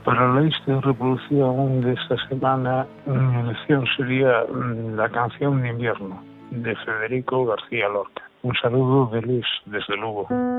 Para la lista de reproducción de esta semana, mi elección sería la canción de invierno de Federico García Lorca. Un saludo de Luis desde Lugo.